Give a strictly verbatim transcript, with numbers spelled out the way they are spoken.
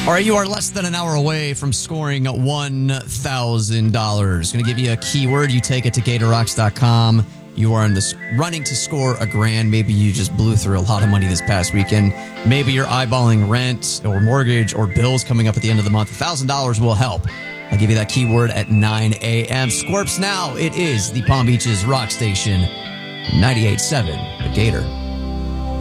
All right, you are less than an hour away from scoring one thousand dollars. Going to give you a keyword. You take it to gator rocks dot com. You are in this running to score a grand. Maybe you just blew through a lot of money this past weekend. Maybe you're eyeballing rent or mortgage or bills coming up at the end of the month. one thousand dollars will help. I'll give you that keyword at nine a.m. Scorps now. It is the Palm Beach's Rock Station, ninety-eight point seven, The Gator.